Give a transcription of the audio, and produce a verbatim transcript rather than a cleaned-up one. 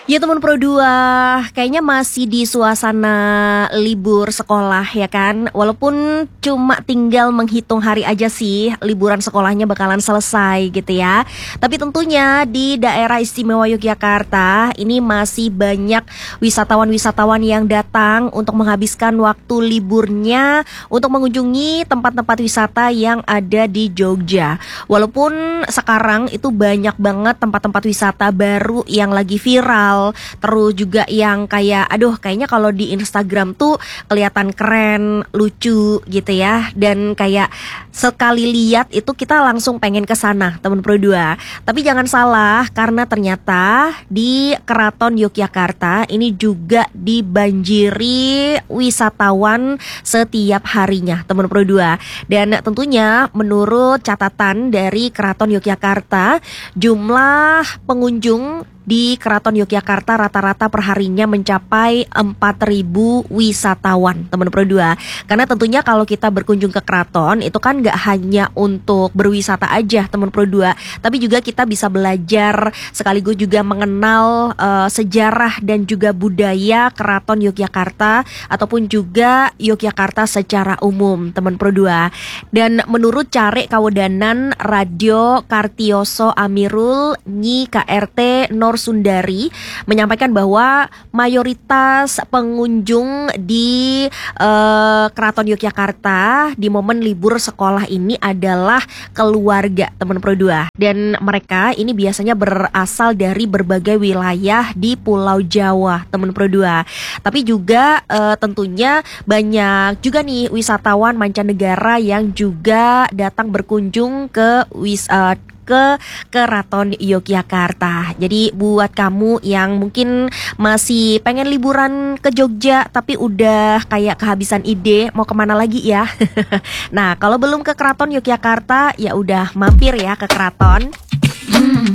Ya teman Pro dua, kayaknya masih di suasana libur sekolah ya kan. Walaupun cuma tinggal menghitung hari aja sih liburan sekolahnya bakalan selesai gitu ya. Tapi tentunya di daerah istimewa Yogyakarta ini masih banyak wisatawan-wisatawan yang datang untuk menghabiskan waktu liburnya untuk mengunjungi tempat-tempat wisata yang ada di Jogja. Walaupun sekarang itu banyak banget tempat-tempat wisata baru yang lagi viral. Terus juga yang kayak aduh kayaknya kalau di Instagram tuh kelihatan keren, lucu gitu ya. Dan kayak sekali lihat itu kita langsung pengen ke sana teman Pro dua. Tapi jangan salah karena ternyata di Keraton Yogyakarta ini juga dibanjiri wisatawan setiap harinya teman Pro dua. Dan tentunya menurut catatan dari Keraton Yogyakarta, jumlah pengunjung di Keraton Yogyakarta rata-rata perharinya mencapai empat ribu wisatawan teman Pro dua. Karena tentunya kalau kita berkunjung ke keraton itu kan gak hanya untuk berwisata aja teman Pro dua, tapi juga kita bisa belajar sekaligus juga mengenal uh, sejarah dan juga budaya Keraton Yogyakarta ataupun juga Yogyakarta secara umum teman Pro dua. Dan menurut Carek Kawedanan Radio Kartioso Amirul Nyi K R T Nor Sundari menyampaikan bahwa mayoritas pengunjung di uh, Keraton Yogyakarta di momen libur sekolah ini adalah keluarga teman Pro dua. Dan mereka ini biasanya berasal dari berbagai wilayah di Pulau Jawa teman Pro dua. Tapi juga uh, tentunya banyak juga nih wisatawan mancanegara yang juga datang berkunjung ke wis uh, ke Keraton Yogyakarta. Jadi buat kamu yang mungkin masih pengen liburan ke Jogja tapi udah kayak kehabisan ide mau kemana lagi ya. Nah kalau belum ke Keraton Yogyakarta ya udah mampir ya ke Keraton.